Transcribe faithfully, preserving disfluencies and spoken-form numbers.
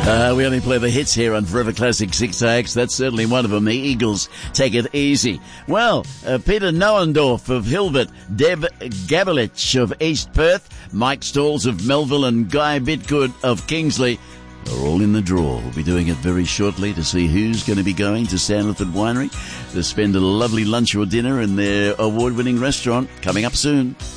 Uh, we only play the hits here on Forever Classic six A X. That's certainly one of them. The Eagles, Take It Easy. Well, uh, Peter Noendorf of Hilbert, Deb Gabelich of East Perth, Mike Stalls of Melville, and Guy Bitgood of Kingsley are all in the draw. We'll be doing it very shortly to see who's going to be going to Sandalford Winery to spend a lovely lunch or dinner in their award-winning restaurant coming up soon.